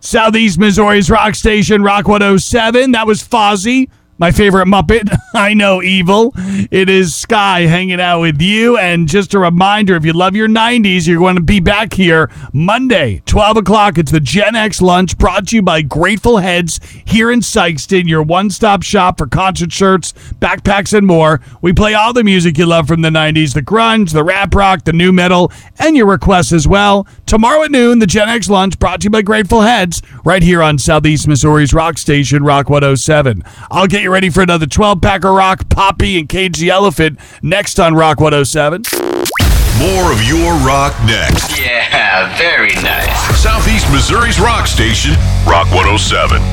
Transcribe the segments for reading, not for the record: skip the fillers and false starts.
Southeast Missouri's rock station, Rock 107. That was Fozzy, my favorite Muppet. I know, evil. It is Sky hanging out with you. And just a reminder, if you love your 90s, you're going to be back here Monday, 12 o'clock. It's the Gen X Lunch brought to you by Grateful Heads here in Sikeston, your one-stop shop for concert shirts, backpacks, and more. We play all the music you love from the 90s, the grunge, the rap rock, the new metal, and your requests as well. Tomorrow at noon, the Gen X Lunch brought to you by Grateful Heads right here on Southeast Missouri's rock station, Rock 107. I'll get you ready for another 12-pack of rock, Poppy, and Cage the Elephant next on Rock 107. More of your rock next. Yeah, very nice. Southeast Missouri's rock station, Rock 107.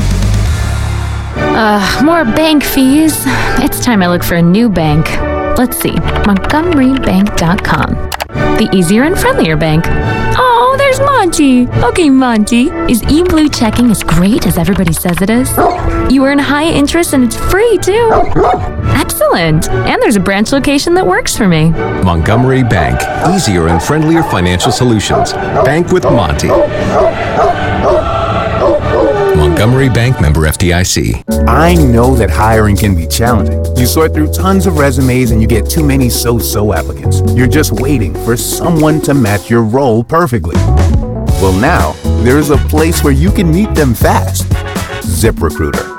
More bank fees. It's time I look for a new bank. Let's see, MontgomeryBank.com. The easier and friendlier bank. Oh, there's Monty. Okay, Monty. Is eBlue checking as great as everybody says it is? You earn high interest and it's free, too. Excellent. And there's a branch location that works for me. Montgomery Bank. Easier and friendlier financial solutions. Bank with Monty. Montgomery Bank, member FDIC. I know that hiring can be challenging. You sort through tons of resumes and you get too many so-so applicants. You're just waiting for someone to match your role perfectly. Well, now, there's a place where you can meet them fast. ZipRecruiter.